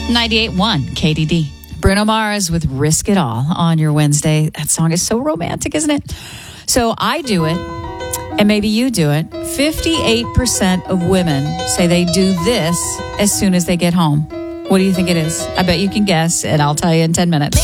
98.1 KDD. Bruno Mars with Risk It All on your Wednesday. That song is so romantic, isn't it? So I do it, and maybe you do it. 58% of women say they do this as soon as they get home. What do you think it is? I bet you can guess, and I'll tell you in 10 minutes.